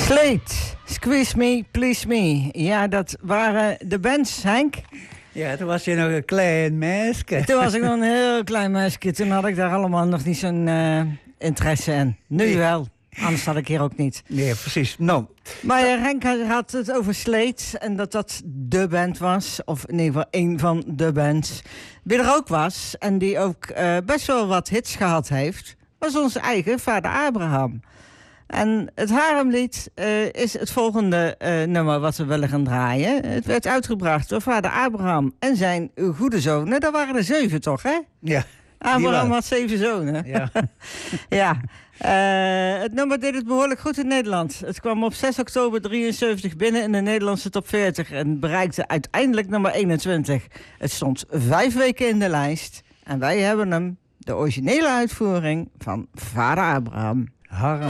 Slate, Squeeze Me, Please Me. Ja, dat waren de bands, Henk. Ja, toen was je nog een klein meisje. Toen was ik nog een heel klein meisje. Toen had ik daar allemaal nog niet zo'n interesse in. Nu wel. Anders had ik hier ook niet. Nee, precies. Nou. Maar Henk had het over Slate en dat de band was. Of in ieder geval één van de bands. Wie er ook was en die ook best wel wat hits gehad heeft, was onze eigen vader Abraham. En het Haarlemlied is het volgende nummer wat we willen gaan draaien. Het werd uitgebracht door vader Abraham en zijn goede zonen. Dat waren er 7 toch, hè? Ja. Abraham had 7 zonen. Ja. Ja. Het nummer deed het behoorlijk goed in Nederland. Het kwam op 6 oktober 73 binnen in de Nederlandse top 40... en bereikte uiteindelijk nummer 21. Het stond 5 weken in de lijst. En wij hebben hem, de originele uitvoering van vader Abraham.